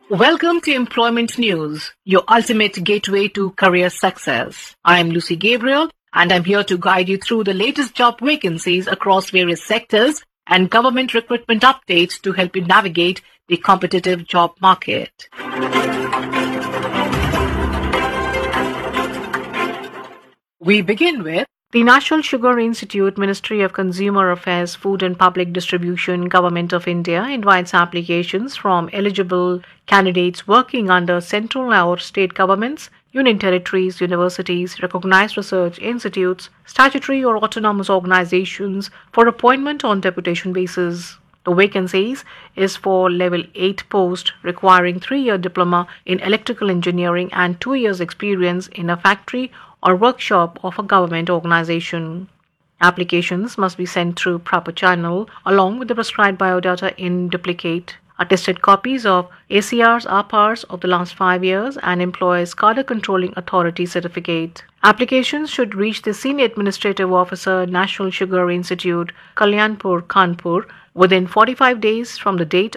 Welcome to Employment News, your ultimate gateway to career success. I am Lucy Gabriel, and I'm here to guide you through the latest job vacancies across various sectors and government recruitment updates to help you navigate the competitive job market. We begin with the National Sugar Institute, Ministry of Consumer Affairs, Food and Public Distribution, Government of India invites applications from eligible candidates working under central or state governments, union territories, universities, recognized research institutes, statutory or autonomous organizations for appointment on deputation basis. The vacancies is for level 8 post requiring 3-year diploma in electrical engineering and 2 years experience in a factory or workshop of a government organization. Applications must be sent through proper channel along with the prescribed biodata in duplicate. Attested copies of ACRs, RPARs of the last 5 years and employer's Cadre Controlling Authority certificate. Applications should reach the Senior Administrative Officer, National Sugar Institute, Kalyanpur, Kanpur, within 45 days from the date